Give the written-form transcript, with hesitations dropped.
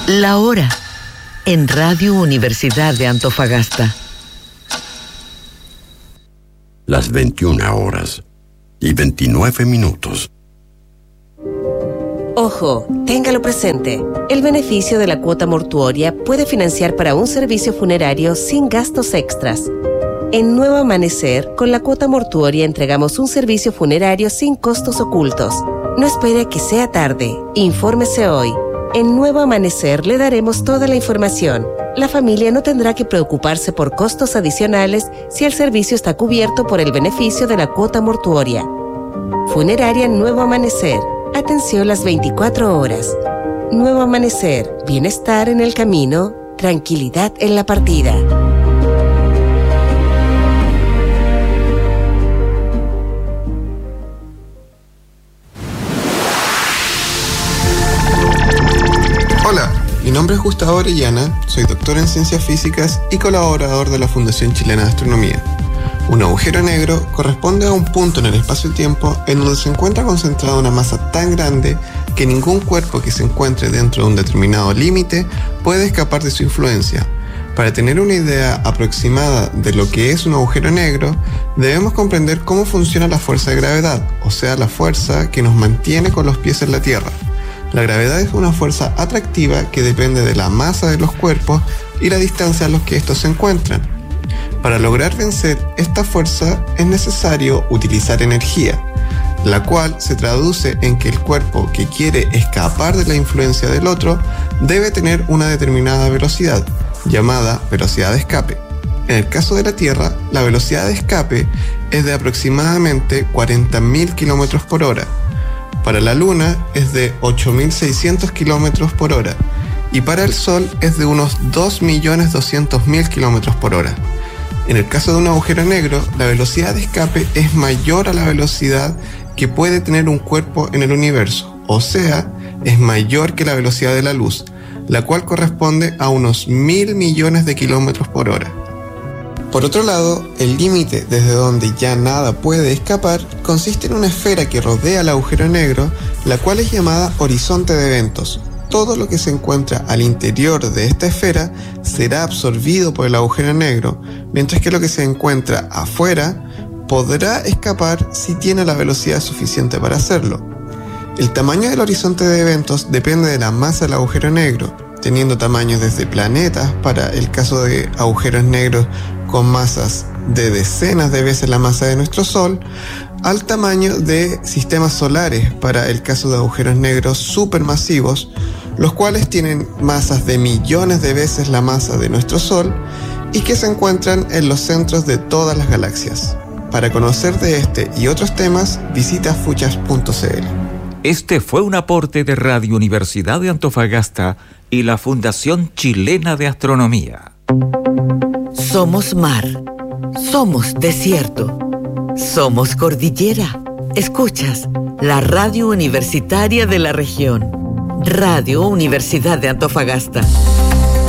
La hora en Radio Universidad de Antofagasta. Las 21:29. Ojo, téngalo presente. El beneficio de la cuota mortuoria puede financiar para un servicio funerario sin gastos extras. En Nuevo Amanecer, con la cuota mortuoria entregamos un servicio funerario sin costos ocultos. No espere a que sea tarde. Infórmese hoy. En Nuevo Amanecer le daremos toda la información. La familia no tendrá que preocuparse por costos adicionales si el servicio está cubierto por el beneficio de la cuota mortuoria. Funeraria Nuevo Amanecer. Atención las 24 horas. Nuevo Amanecer. Bienestar en el camino. Tranquilidad en la partida. Hola, mi nombre es Gustavo Orellana, soy doctor en Ciencias Físicas y colaborador de la Fundación Chilena de Astronomía. Un agujero negro corresponde a un punto en el espacio-tiempo en donde se encuentra concentrada una masa tan grande que ningún cuerpo que se encuentre dentro de un determinado límite puede escapar de su influencia. Para tener una idea aproximada de lo que es un agujero negro, debemos comprender cómo funciona la fuerza de gravedad, o sea, la fuerza que nos mantiene con los pies en la Tierra. La gravedad es una fuerza atractiva que depende de la masa de los cuerpos y la distancia a los que estos se encuentran. Para lograr vencer esta fuerza es necesario utilizar energía, la cual se traduce en que el cuerpo que quiere escapar de la influencia del otro debe tener una determinada velocidad, llamada velocidad de escape. En el caso de la Tierra, la velocidad de escape es de aproximadamente 40.000 km por hora. Para la Luna es de 8.600 km por hora y para el Sol es de unos 2.200.000 km por hora. En el caso de un agujero negro, la velocidad de escape es mayor a la velocidad que puede tener un cuerpo en el universo, o sea, es mayor que la velocidad de la luz, la cual corresponde a unos 1.000 millones de kilómetros por hora. Por otro lado, el límite desde donde ya nada puede escapar consiste en una esfera que rodea el agujero negro, la cual es llamada horizonte de eventos. Todo lo que se encuentra al interior de esta esfera será absorbido por el agujero negro, mientras que lo que se encuentra afuera podrá escapar si tiene la velocidad suficiente para hacerlo. El tamaño del horizonte de eventos depende de la masa del agujero negro, teniendo tamaños desde planetas para el caso de agujeros negros con masas de decenas de veces la masa de nuestro Sol, al tamaño de sistemas solares para el caso de agujeros negros supermasivos, los cuales tienen masas de millones de veces la masa de nuestro Sol y que se encuentran en los centros de todas las galaxias. Para conocer de este y otros temas, visita fuchas.cl. Este fue un aporte de Radio Universidad de Antofagasta y la Fundación Chilena de Astronomía. Somos mar, somos desierto, somos cordillera. Escuchas la radio universitaria de la región. Radio Universidad de Antofagasta.